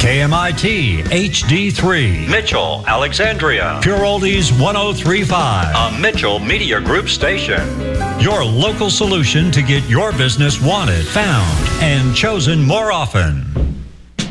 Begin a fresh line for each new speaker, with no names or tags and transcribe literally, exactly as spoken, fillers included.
K M I T H D three,
Mitchell, Alexandria.
Pure Oldies one oh three point five.
A Mitchell Media Group station.
Your local solution to get your business wanted, found, and chosen more often.